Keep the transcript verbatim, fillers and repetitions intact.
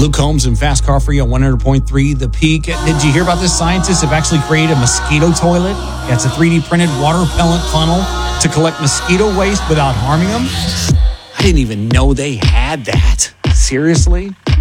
Luke Combs and Fast Car Free on one hundred point three The Peak. Did you hear about this? Scientists have actually created a mosquito toilet. Yeah, it's a three D printed water pellet funnel to collect mosquito waste without harming them. I didn't even know they had that. Seriously?